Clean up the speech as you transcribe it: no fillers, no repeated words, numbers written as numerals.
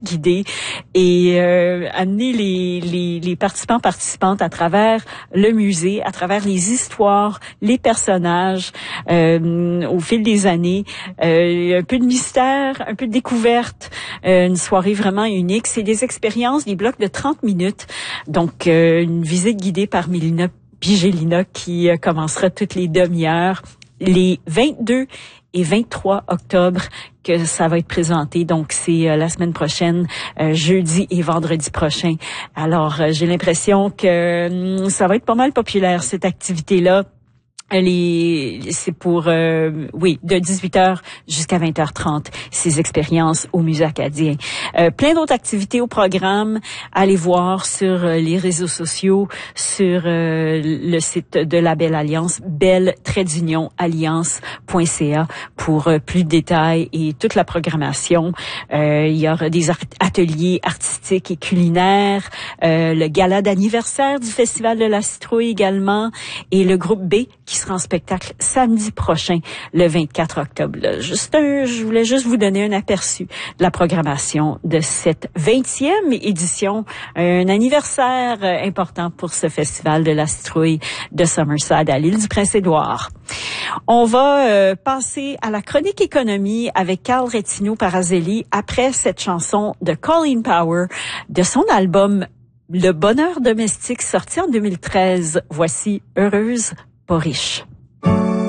guidée et amener les participantes à travers le musée, à travers les histoires, les personnages au fil des années, un peu de mystère, un peu de découverte, une soirée vraiment unique. C'est des expériences, des blocs de 30 minutes, donc une visite guidée par Mélina Pigelina qui commencera toutes les demi-heures, les 22 et 23 octobre que ça va être présenté. Donc, c'est la semaine prochaine, jeudi et vendredi prochain. Alors, j'ai l'impression que ça va être pas mal populaire, cette activité-là. C'est pour, de 18h jusqu'à 20h30, ces expériences au Musée acadien. Plein d'autres activités au programme. Allez voir sur les réseaux sociaux, sur le site de la Belle Alliance, belle-alliance.ca pour plus de détails et toute la programmation. Il y aura des ateliers artistiques et culinaires, le gala d'anniversaire du Festival de la Citrouille également, et le groupe B qui sera en spectacle samedi prochain, le 24 octobre. Là, je voulais juste vous donner un aperçu de la programmation de cette 20e édition, un anniversaire important pour ce Festival de la Citrouille de Summerside à l'île du Prince-Édouard. On va passer à la chronique économie avec Carl Rettino Parazelli après cette chanson de Colleen Power de son album Le Bonheur domestique sorti en 2013. Voici Heureuse, pas riche.